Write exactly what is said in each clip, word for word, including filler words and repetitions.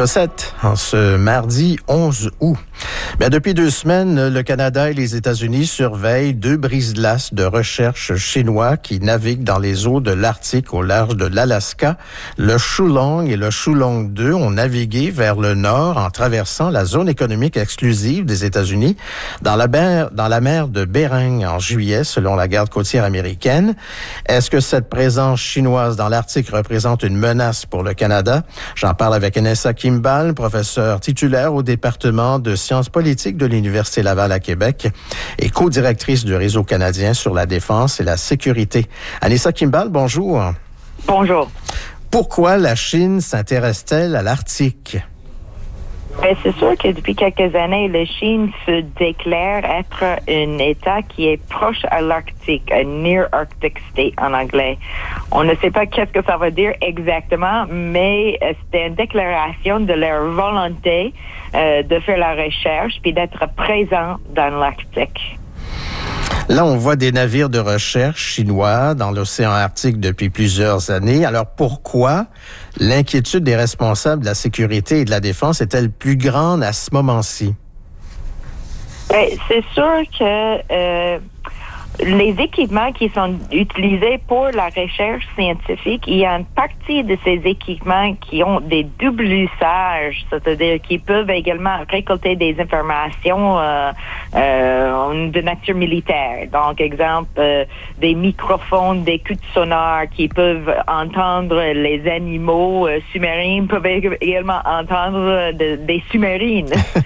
Cossette, en ce mardi onze août. Bien, depuis deux semaines, le Canada et les États-Unis surveillent deux brise-glaces de recherche chinois qui naviguent dans les eaux de l'Arctique au large de l'Alaska. Le Shulong et le Shulong deux ont navigué vers le nord en traversant la zone économique exclusive des États-Unis dans la mer, dans la mer de Bering en juillet, selon la garde côtière américaine. Est-ce que cette présence chinoise dans l'Arctique représente une menace pour le Canada? J'en parle avec Anessa Kimball, professeure titulaire au département de sciences politiques de l'Université Laval à Québec et co-directrice du Réseau canadien sur la défense et la sécurité. Anessa Kimball, bonjour. Bonjour. Pourquoi la Chine s'intéresse-t-elle à l'Arctique? Ben, c'est sûr que depuis quelques années, la Chine se déclare être un État qui est proche à l'Arctique, un near Arctic state en anglais. On ne sait pas qu'est-ce que ça veut dire exactement, mais euh, c'était une déclaration de leur volonté euh, de faire la recherche puis d'être présent dans l'Arctique. Là, on voit des navires de recherche chinois dans l'océan Arctique depuis plusieurs années. Alors, pourquoi l'inquiétude des responsables de la sécurité et de la défense est-elle plus grande à ce moment-ci? Ben, c'est sûr que euh, les équipements qui sont utilisés pour la recherche scientifique, il y a une partie de ces équipements qui ont des doubles usages, c'est-à-dire qu'ils peuvent également récolter des informations euh, euh, de nature militaire. Donc, exemple, euh, des microphones, des coups de sonar qui peuvent entendre les animaux euh, sous-marins, peuvent également entendre de, des sous-marines.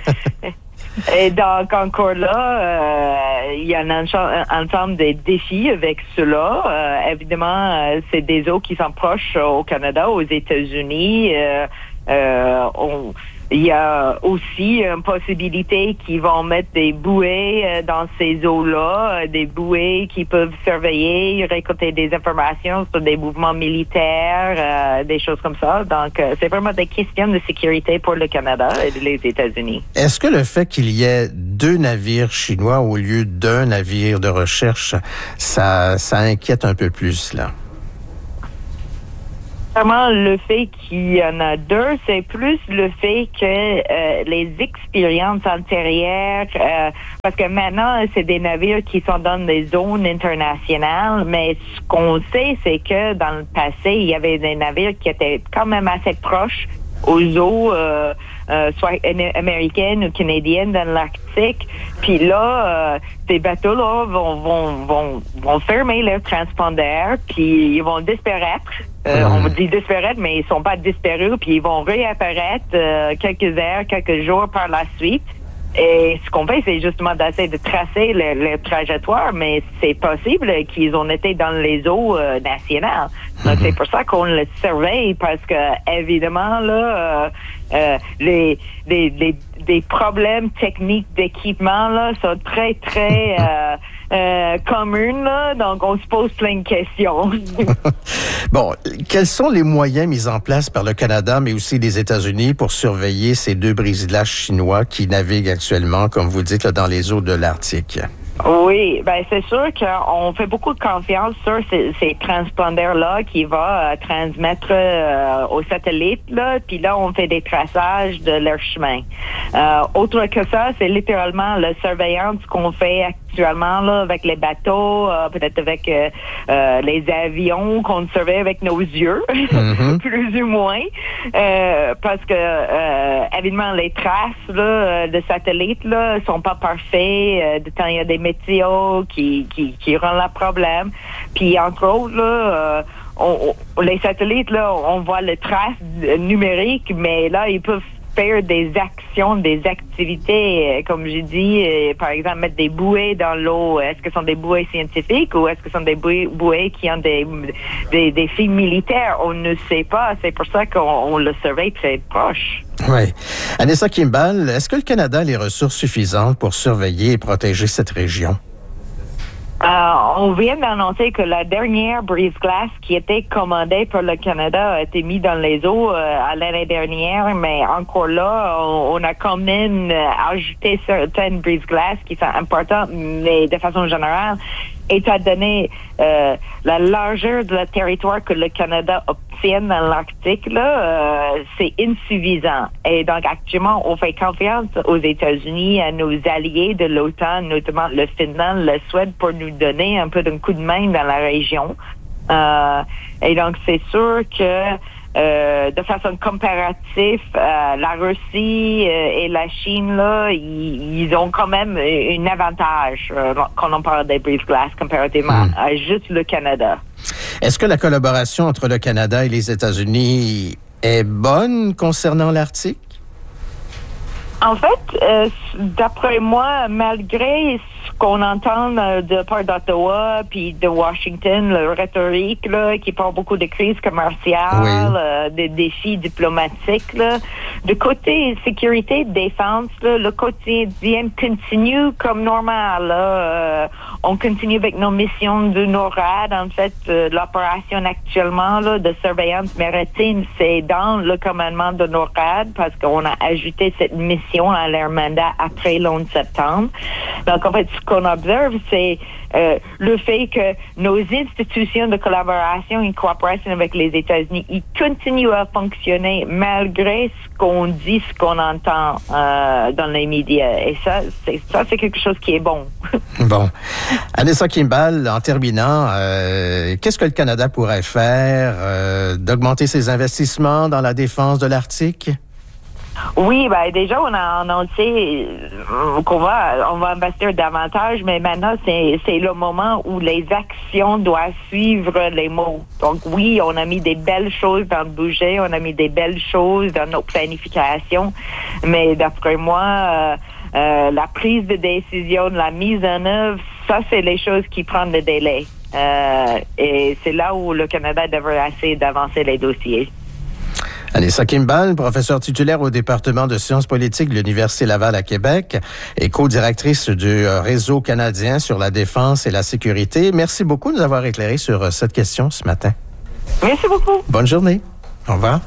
Et donc, encore là, euh, il y a un, encha- un ensemble de défis avec cela. Euh, évidemment, euh, c'est des eaux qui sont proches au Canada, aux États-Unis. Euh, euh, on, il y a aussi une possibilité qu'ils vont mettre des bouées euh, dans ces eaux-là, euh, des bouées qui peuvent surveiller, récolter des informations sur des mouvements militaires, euh, des choses comme ça. Donc, euh, c'est vraiment des questions de sécurité pour le Canada et les États-Unis. Est-ce que le fait qu'il y ait deux navires chinois au lieu d'un navire de recherche, ça, ça inquiète un peu plus, là? Vraiment, le fait qu'il y en a deux, c'est plus le fait que euh, les expériences antérieures, euh, parce que maintenant, c'est des navires qui sont dans des zones internationales, mais ce qu'on sait, c'est que dans le passé, il y avait des navires qui étaient quand même assez proches aux eaux euh, euh, soit américaines ou canadiennes dans l'Arctique. Puis là, euh, ces bateaux-là vont, vont, vont, vont fermer leur transpondeur, puis ils vont disparaître. Euh, mmh. On dit disparaître, mais ils sont pas disparus, puis ils vont réapparaître euh, quelques heures, quelques jours par la suite. Et ce qu'on fait, c'est justement d'essayer de tracer le, le trajectoire, mais c'est possible qu'ils ont été dans les eaux euh, nationales. Donc, c'est pour ça qu'on le surveille, parce que, évidemment, là, euh, euh, les, les, les, des problèmes techniques d'équipement, là, sont très, très euh, euh, communs, là. Donc, on se pose plein de questions. Bon, quels sont les moyens mis en place par le Canada, mais aussi les États-Unis, pour surveiller ces deux brise-glaces chinois qui naviguent actuellement, comme vous dites, là, dans les eaux de l'Arctique? Oui, ben c'est sûr qu'on fait beaucoup de confiance sur ces, ces transpondeurs-là qui vont euh, transmettre euh, aux satellites, là, puis là, on fait des traçages de leur chemin. Euh, autre que ça, c'est littéralement la surveillance qu'on fait actuellement là, avec les bateaux, euh, peut-être avec euh, euh, les avions qu'on surveille avec nos yeux, mm-hmm. plus ou moins, euh, parce que euh, évidemment, les traces là, de satellites là, sont pas parfaits. Euh, de temps, il y a des météos qui, qui, qui rendent le problème. Puis, entre autres, là, euh, on, on, les satellites, là, on voit les traces numériques, mais là, ils peuvent faire des actions, des activités, comme j'ai dit, euh, par exemple, mettre des bouées dans l'eau. Est-ce que ce sont des bouées scientifiques ou est-ce que ce sont des bouées, bouées qui ont des, des, des fins militaires? On ne sait pas. C'est pour ça qu'on on le surveille très proche. Oui. Anessa Kimball, est-ce que le Canada a les ressources suffisantes pour surveiller et protéger cette région? Euh, on vient d'annoncer que la dernière brise-glace qui était commandée par le Canada a été mise dans les eaux euh, à l'année dernière, mais encore là, on, on a quand même ajouté certaines brise-glaces qui sont importantes, mais de façon générale, étant donné euh, la largeur de la territoire que le Canada obtient dans l'Arctique, là, euh, c'est insuffisant. Et donc, actuellement, on fait confiance aux États-Unis, à nos alliés de l'OTAN, notamment le Finlande, la Suède, pour nous donner un peu d'un coup de main dans la région. Euh, et donc, c'est sûr que Euh, de façon comparative, euh, la Russie euh, et la Chine, là, ils, ils ont quand même un avantage euh, quand on parle des brise-glaces comparativement mmh. à juste le Canada. Est-ce que la collaboration entre le Canada et les États-Unis est bonne concernant l'Arctique? En fait, euh, d'après moi, malgré ce qu'on entend euh, de part d'Ottawa puis de Washington, la rhétorique là, qui parle beaucoup de crise commerciale, oui. euh, des défis diplomatiques, là, de côté sécurité, défense, là, le quotidien continue comme normal. Là, euh, on continue avec nos missions de NORAD. En fait, euh, l'opération actuellement là, de surveillance maritime, c'est dans le commandement de NORAD parce qu'on a ajouté cette mission à leur mandat après le onze septembre. Donc, en fait, ce qu'on observe, c'est euh, le fait que nos institutions de collaboration et de coopération avec les États-Unis, ils continuent à fonctionner malgré ce qu'on dit, ce qu'on entend euh, dans les médias. Et ça, c'est, ça, c'est quelque chose qui est bon. Bon. Anessa Kimball, en terminant, euh, qu'est-ce que le Canada pourrait faire? Euh, d'augmenter ses investissements dans la défense de l'Arctique? Oui, ben déjà on a annoncé qu'on va on va investir davantage, mais maintenant c'est c'est le moment où les actions doivent suivre les mots. Donc oui, on a mis des belles choses dans le budget, on a mis des belles choses dans nos planifications, mais d'après moi, euh, euh, la prise de décision, la mise en œuvre, ça c'est les choses qui prennent le délai. Euh, et c'est là où le Canada devrait essayer d'avancer les dossiers. Anessa Kimball, professeure titulaire au département de sciences politiques de l'Université Laval à Québec et co-directrice du Réseau canadien sur la défense et la sécurité. Merci beaucoup de nous avoir éclairé sur cette question ce matin. Merci beaucoup. Bonne journée. Au revoir.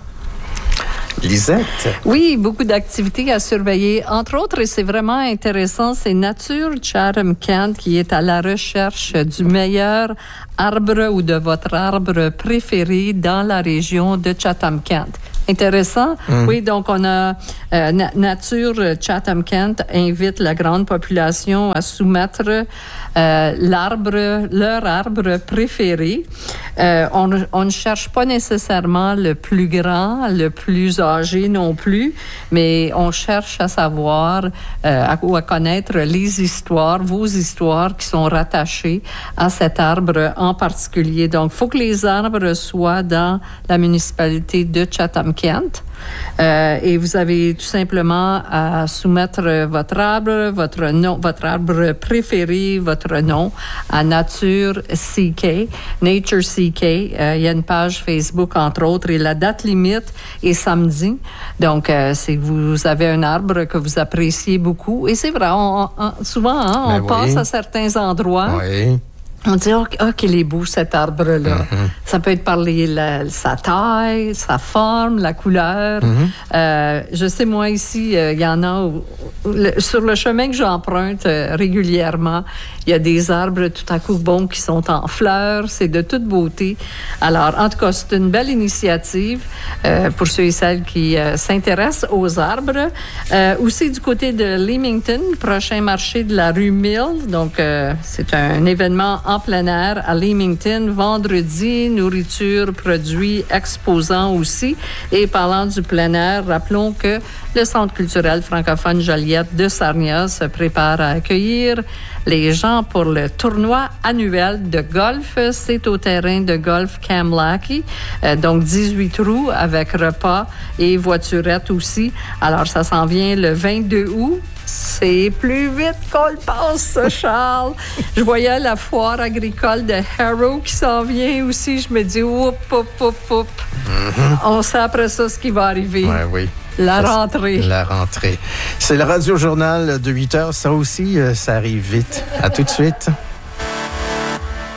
Lisette. Oui, beaucoup d'activités à surveiller. Entre autres, et c'est vraiment intéressant, c'est Nature Chatham-Kent qui est à la recherche du meilleur arbre ou de votre arbre préféré dans la région de Chatham-Kent. Intéressant. Mm. Oui, donc on a euh, na- Nature Chatham-Kent invite la grande population à soumettre euh, l'arbre, leur arbre préféré. Euh, on, on ne cherche pas nécessairement le plus grand, le plus âgé non plus, mais on cherche à savoir euh, à, ou à connaître les histoires, vos histoires qui sont rattachées à cet arbre en particulier. Donc, il faut que les arbres soient dans la municipalité de Chatham-Kent. Euh, et vous avez tout simplement à soumettre votre arbre, votre nom, votre arbre préféré, votre nom à Nature C K, Nature C K. Euh, il y a une page Facebook entre autres et la date limite est samedi. Donc, euh, si vous avez un arbre que vous appréciez beaucoup, et c'est vrai, on, on, souvent hein, on oui. passe à certains endroits. Oui. On dit, oh, oh, qu'il est beau cet arbre-là. Mm-hmm. Ça peut être par les, la, sa taille, sa forme, la couleur. Mm-hmm. Euh, je sais, moi, ici, il euh, y en a où, où, le, sur le chemin que j'emprunte euh, régulièrement, il y a des arbres tout à coup bons qui sont en fleurs. C'est de toute beauté. Alors, en tout cas, c'est une belle initiative euh, pour ceux et celles qui euh, s'intéressent aux arbres. Euh, aussi, du côté de Leamington, prochain marché de la rue Mill. Donc, euh, c'est un événement en plein air à Leamington, vendredi, nourriture, produits, exposants aussi. Et parlant du plein air, rappelons que le Centre culturel francophone Joliette de Sarnia se prépare à accueillir les gens pour le tournoi annuel de golf. C'est au terrain de golf Kamlaki, euh, donc dix-huit trous avec repas et voiturette aussi. Alors, ça s'en vient le vingt-deux août. C'est plus vite qu'on le pense, ça, Charles. Je voyais la foire agricole de Harrow qui s'en vient aussi. Je me dis, oup, oup, oup, oup. Mm-hmm. On sait après ça ce qui va arriver. Ouais, oui. La ça, rentrée. La rentrée. C'est le radio-journal de huit heures. Ça aussi, ça arrive vite. À tout de suite.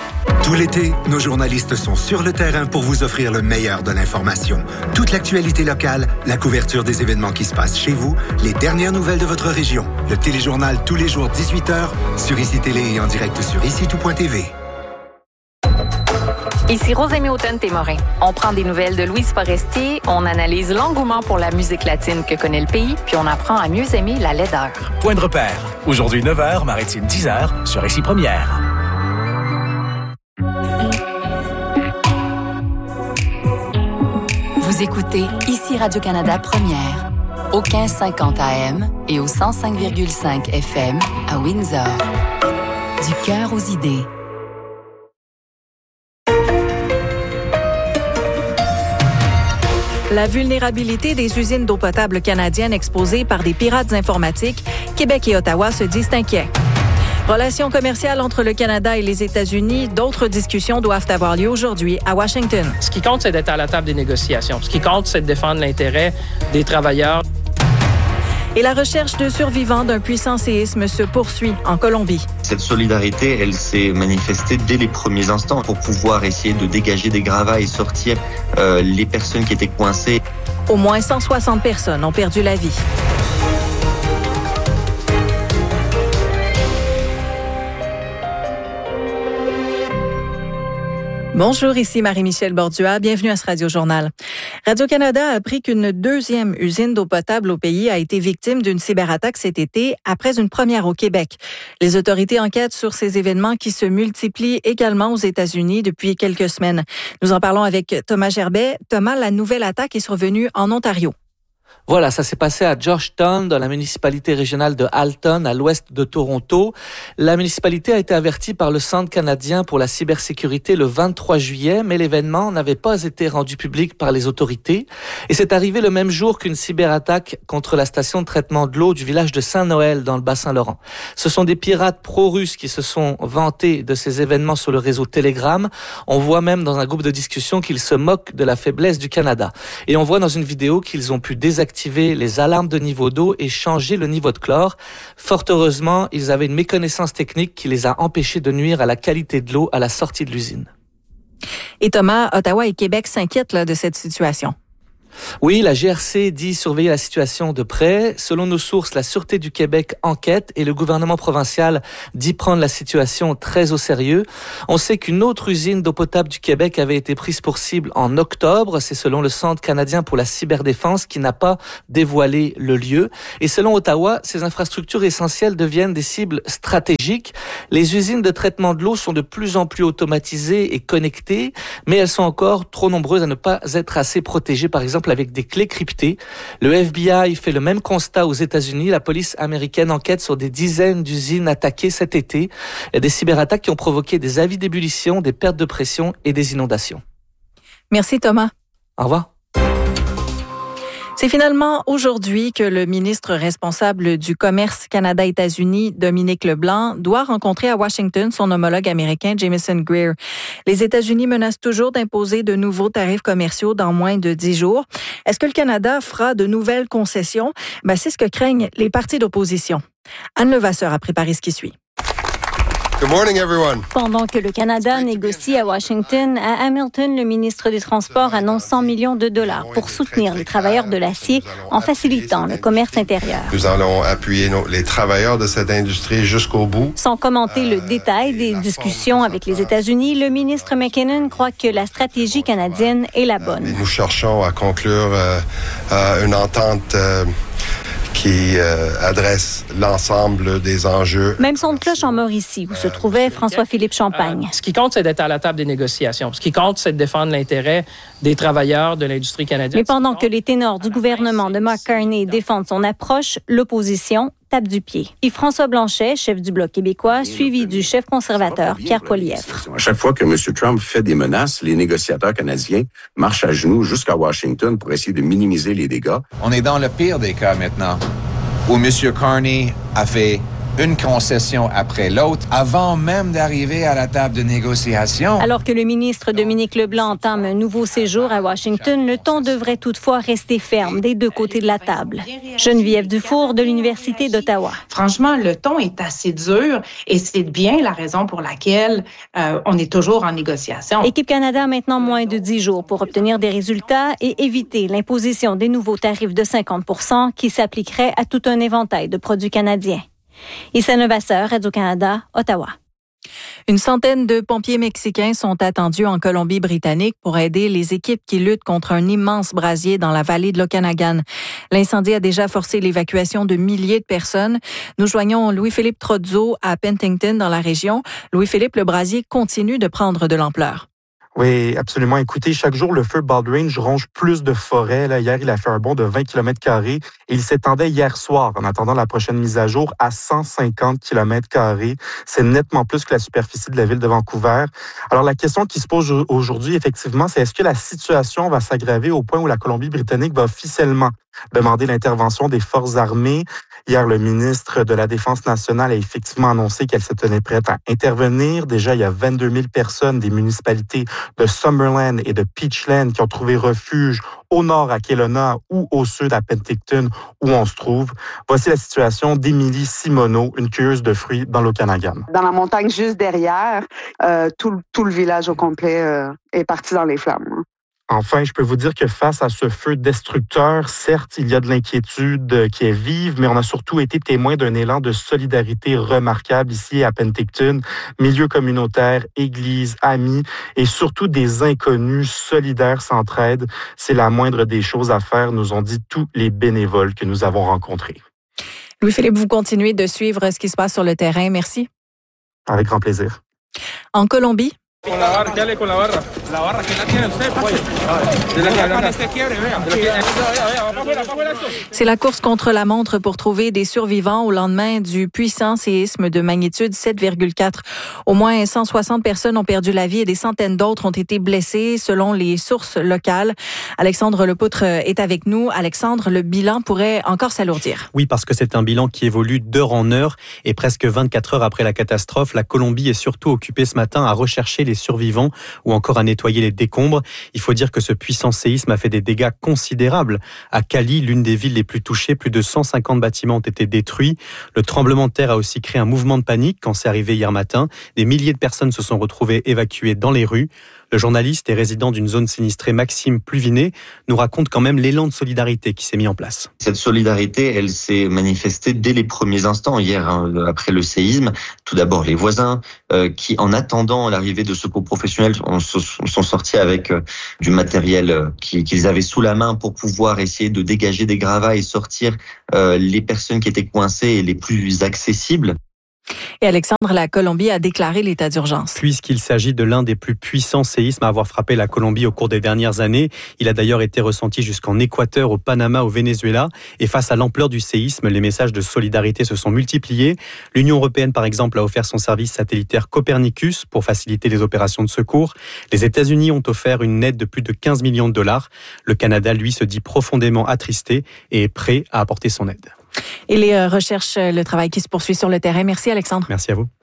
Tout l'été, nos journalistes sont sur le terrain pour vous offrir le meilleur de l'information. Toute l'actualité locale, la couverture des événements qui se passent chez vous, les dernières nouvelles de votre région. Le téléjournal tous les jours dix-huit heures sur Ici Télé et en direct sur ici tout point t v. Ici Rosemée Houghton-Témorin. On prend des nouvelles de Louise Forestier, on analyse l'engouement pour la musique latine que connaît le pays, puis on apprend à mieux aimer la laideur. Point de repère. Aujourd'hui neuf heures, Maritime dix heures, sur Ici Première. Vous écoutez Ici Radio-Canada Première, au quinze cinquante A M et au cent cinq virgule cinq F M à Windsor. Du cœur aux idées. La vulnérabilité des usines d'eau potable canadiennes exposées par des pirates informatiques, Québec et Ottawa se disent inquiets. Relations commerciales entre le Canada et les États-Unis, d'autres discussions doivent avoir lieu aujourd'hui à Washington. Ce qui compte, c'est d'être à la table des négociations. Ce qui compte, c'est de défendre l'intérêt des travailleurs. Et la recherche de survivants d'un puissant séisme se poursuit en Colombie. Cette solidarité, elle s'est manifestée dès les premiers instants pour pouvoir essayer de dégager des gravats et sortir euh, les personnes qui étaient coincées. Au moins cent soixante personnes ont perdu la vie. Bonjour, ici Marie-Michel Bordua. Bienvenue à ce Radio-Journal. Radio-Canada a appris qu'une deuxième usine d'eau potable au pays a été victime d'une cyberattaque cet été après une première au Québec. Les autorités enquêtent sur ces événements qui se multiplient également aux États-Unis depuis quelques semaines. Nous en parlons avec Thomas Gerbet. Thomas, la nouvelle attaque est survenue en Ontario. Voilà, ça s'est passé à Georgetown, dans la municipalité régionale de Halton, à l'ouest de Toronto. La municipalité a été avertie par le Centre canadien pour la cybersécurité le vingt-trois juillet, mais l'événement n'avait pas été rendu public par les autorités. Et c'est arrivé le même jour qu'une cyberattaque contre la station de traitement de l'eau du village de Saint-Noël, dans le Bas-Saint-Laurent. Ce sont des pirates pro-russes qui se sont vantés de ces événements sur le réseau Telegram. On voit même dans un groupe de discussion qu'ils se moquent de la faiblesse du Canada. Et on voit dans une vidéo qu'ils ont pu désactiver activer les alarmes de niveau d'eau et changer le niveau de chlore. Fort heureusement, ils avaient une méconnaissance technique qui les a empêchés de nuire à la qualité de l'eau à la sortie de l'usine. Et Thomas, Ottawa et Québec s'inquiètent là, de cette situation. Oui, la G R C dit surveiller la situation de près. Selon nos sources, la Sûreté du Québec enquête et le gouvernement provincial dit prendre la situation très au sérieux. On sait qu'une autre usine d'eau potable du Québec avait été prise pour cible en octobre. C'est selon le Centre canadien pour la cyberdéfense qui n'a pas dévoilé le lieu. Et selon Ottawa, ces infrastructures essentielles deviennent des cibles stratégiques. Les usines de traitement de l'eau sont de plus en plus automatisées et connectées, mais elles sont encore trop nombreuses à ne pas être assez protégées, par exemple avec des clés cryptées. Le F B I fait le même constat aux États-Unis. La police américaine enquête sur des dizaines d'usines attaquées cet été. Il y a des cyberattaques qui ont provoqué des avis d'ébullition, des pertes de pression et des inondations. Merci Thomas. Au revoir. C'est finalement aujourd'hui que le ministre responsable du commerce Canada-États-Unis, Dominique Leblanc, doit rencontrer à Washington son homologue américain Jamieson Greer. Les États-Unis menacent toujours d'imposer de nouveaux tarifs commerciaux dans moins de dix jours. Est-ce que le Canada fera de nouvelles concessions? Ben, c'est ce que craignent les partis d'opposition. Anne Levasseur a préparé ce qui suit. Good morning, everyone. Pendant que le Canada négocie à Washington, à Hamilton, le ministre des Transports annonce cent millions de dollars pour soutenir les travailleurs de l'acier en facilitant le commerce intérieur. Nous allons appuyer nos, les travailleurs de cette industrie jusqu'au bout. Sans commenter le détail des discussions avec les États-Unis, le ministre McKinnon croit que la stratégie canadienne est la bonne. Nous cherchons à conclure euh, euh, une entente euh, qui euh, adresse l'ensemble des enjeux. Même son de cloche en Mauricie, où se trouvait François-Philippe Champagne. Euh, ce qui compte, c'est d'être à la table des négociations. Ce qui compte, c'est de défendre l'intérêt des travailleurs de l'industrie canadienne. Mais pendant que les ténors du gouvernement de Mark Carney défendent son approche, l'opposition tape du pied. Et François Blanchet, chef du Bloc québécois, suivi du chef conservateur Pierre Poilievre. À chaque fois que M. Trump fait des menaces, les négociateurs canadiens marchent à genoux jusqu'à Washington pour essayer de minimiser les dégâts. On est dans le pire des cas maintenant, où M. Carney a fait une concession après l'autre, avant même d'arriver à la table de négociation. Alors que le ministre Dominique Leblanc entame un nouveau séjour à Washington, le ton devrait toutefois rester ferme des deux côtés de la table. Geneviève Dufour de l'Université d'Ottawa. Franchement, le ton est assez dur et c'est bien la raison pour laquelle euh, on est toujours en négociation. Équipe Canada a maintenant moins de dix jours pour obtenir des résultats et éviter l'imposition des nouveaux tarifs de cinquante pour cent qui s'appliqueraient à tout un éventail de produits canadiens. Issa Levasseur, Radio-Canada, Ottawa. Une centaine de pompiers mexicains sont attendus en Colombie-Britannique pour aider les équipes qui luttent contre un immense brasier dans la vallée de l'Okanagan. L'incendie a déjà forcé l'évacuation de milliers de personnes. Nous joignons Louis-Philippe Trozzo à Penticton dans la région. Louis-Philippe, le brasier continue de prendre de l'ampleur. Oui, absolument. Écoutez, chaque jour, le feu Bald Range ronge plus de forêts. Là, hier, il a fait un bond de vingt kilomètres carrés et il s'étendait hier soir, en attendant la prochaine mise à jour, à cent cinquante kilomètres carrés. C'est nettement plus que la superficie de la ville de Vancouver. Alors, la question qui se pose aujourd'hui, effectivement, c'est est-ce que la situation va s'aggraver au point où la Colombie-Britannique va officiellement demander l'intervention des forces armées? Hier, le ministre de la Défense nationale a effectivement annoncé qu'elle se tenait prête à intervenir. Déjà, il y a vingt-deux mille personnes des municipalités de Summerland et de Peachland qui ont trouvé refuge au nord à Kelowna ou au sud à Penticton où on se trouve. Voici la situation d'Émilie Simoneau, une cueilleuse de fruits dans l'Okanagan. Dans la montagne juste derrière, euh, tout, tout le village au complet euh, est parti dans les flammes. Enfin, je peux vous dire que face à ce feu destructeur, certes, il y a de l'inquiétude qui est vive, mais on a surtout été témoin d'un élan de solidarité remarquable ici à Penticton. Milieu communautaire, église, amis et surtout des inconnus solidaires s'entraident. C'est la moindre des choses à faire, nous ont dit tous les bénévoles que nous avons rencontrés. Louis-Philippe, vous continuez de suivre ce qui se passe sur le terrain. Merci. Avec grand plaisir. En Colombie, Con la barra, dale con la barra. La barra que la tiene usted, pues. De la que con este quiebre, vea. C'est la course contre la montre pour trouver des survivants au lendemain du puissant séisme de magnitude sept virgule quatre. Au moins cent soixante personnes ont perdu la vie et des centaines d'autres ont été blessées selon les sources locales. Alexandre Lepoutre est avec nous. Alexandre, le bilan pourrait encore s'alourdir. Oui, parce que c'est un bilan qui évolue d'heure en heure et presque vingt-quatre heures après la catastrophe, la Colombie est surtout occupée ce matin à rechercher les survivants ou encore à nettoyer les décombres. Il faut dire que ce puissant séisme a fait des dégâts considérables. À Cali, l'une des villes les plus touchées, plus de cent cinquante bâtiments ont été détruits. Le tremblement de terre a aussi créé un mouvement de panique quand c'est arrivé hier matin. Des milliers de personnes se sont retrouvées évacuées dans les rues. Le journaliste et résident d'une zone sinistrée, Maxime Pluvinet, nous raconte quand même l'élan de solidarité qui s'est mis en place. Cette solidarité, elle s'est manifestée dès les premiers instants hier, hein, après le séisme. Tout d'abord, les voisins euh, qui, en attendant l'arrivée de secours professionnels, on, on sont sortis avec euh, du matériel euh, qu'ils avaient sous la main pour pouvoir essayer de dégager des gravats et sortir euh, les personnes qui étaient coincées et les plus accessibles. Et Alexandre, la Colombie a déclaré l'état d'urgence. Puisqu'il s'agit de l'un des plus puissants séismes à avoir frappé la Colombie au cours des dernières années. Il a d'ailleurs été ressenti jusqu'en Équateur, au Panama, au Venezuela. Et face à l'ampleur du séisme, les messages de solidarité se sont multipliés. L'Union européenne, par exemple, a offert son service satellitaire Copernicus pour faciliter les opérations de secours. Les États-Unis ont offert une aide de plus de quinze millions de dollars. Le Canada, lui, se dit profondément attristé et est prêt à apporter son aide. Et les recherches, le travail qui se poursuit sur le terrain. Merci Alexandre. Merci à vous.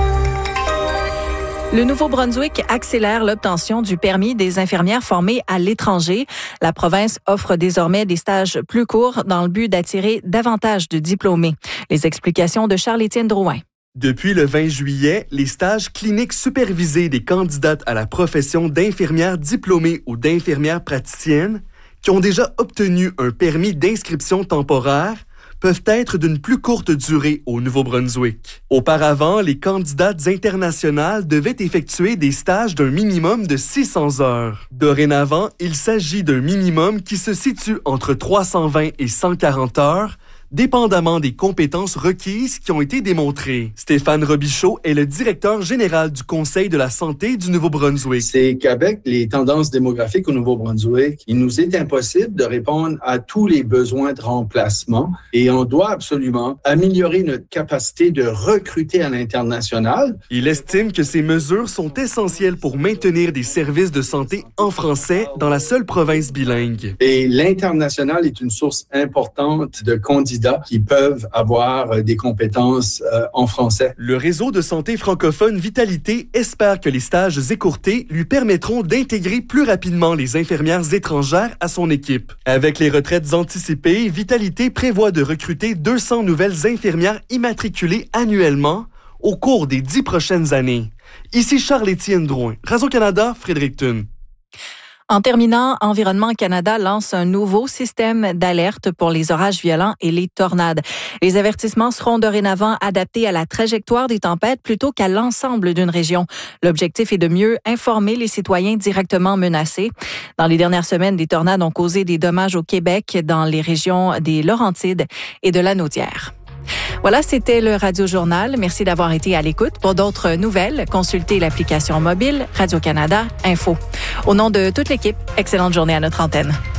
Le Nouveau-Brunswick accélère l'obtention du permis des infirmières formées à l'étranger. La province offre désormais des stages plus courts dans le but d'attirer davantage de diplômés. Les explications de Charles-Étienne Drouin. Depuis le vingt juillet, les stages cliniques supervisés des candidates à la profession d'infirmière diplômée ou d'infirmière praticienne qui ont déjà obtenu un permis d'inscription temporaire peuvent être d'une plus courte durée au Nouveau-Brunswick. Auparavant, les candidates internationales devaient effectuer des stages d'un minimum de six cents heures. Dorénavant, il s'agit d'un minimum qui se situe entre trois cent vingt et cent quarante heures, dépendamment des compétences requises qui ont été démontrées. Stéphane Robichaud est le directeur général du Conseil de la santé du Nouveau-Brunswick. C'est qu'avec les tendances démographiques au Nouveau-Brunswick, il nous est impossible de répondre à tous les besoins de remplacement et on doit absolument améliorer notre capacité de recruter à l'international. Il estime que ces mesures sont essentielles pour maintenir des services de santé en français dans la seule province bilingue. Et l'international est une source importante de candidats candidats qui peuvent avoir des compétences euh, en français. Le réseau de santé francophone Vitalité espère que les stages écourtés lui permettront d'intégrer plus rapidement les infirmières étrangères à son équipe. Avec les retraites anticipées, Vitalité prévoit de recruter deux cents nouvelles infirmières immatriculées annuellement au cours des dix prochaines années. Ici Charles-Étienne Drouin, Radio-Canada, Fredericton. En terminant, Environnement Canada lance un nouveau système d'alerte pour les orages violents et les tornades. Les avertissements seront dorénavant adaptés à la trajectoire des tempêtes plutôt qu'à l'ensemble d'une région. L'objectif est de mieux informer les citoyens directement menacés. Dans les dernières semaines, des tornades ont causé des dommages au Québec, dans les régions des Laurentides et de la Naudière. Voilà, c'était le Radio-Journal. Merci d'avoir été à l'écoute. Pour d'autres nouvelles, consultez l'application mobile Radio-Canada Info. Au nom de toute l'équipe, excellente journée à notre antenne.